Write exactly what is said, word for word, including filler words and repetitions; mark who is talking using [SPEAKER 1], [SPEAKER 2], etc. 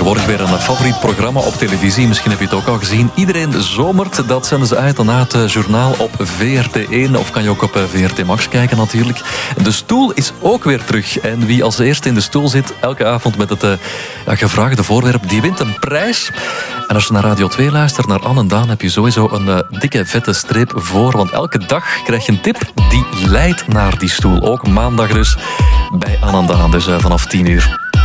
[SPEAKER 1] tegenwoordig weer een favoriet programma op televisie. Misschien heb je het ook al gezien. Iedereen zomert, dat zenden ze uit dan na het journaal op V R T één. Of kan je ook op V R T Max kijken natuurlijk. De stoel is ook weer terug. En wie als eerste in de stoel zit, elke avond met het uh, gevraagde voorwerp, die wint een prijs. En als je naar Radio twee luistert, naar Anne en Daan, heb je sowieso een uh, dikke vette streep voor. Want elke dag krijg je een tip die leidt naar die stoel. Ook maandag dus bij Anne en Daan, dus uh, vanaf tien uur.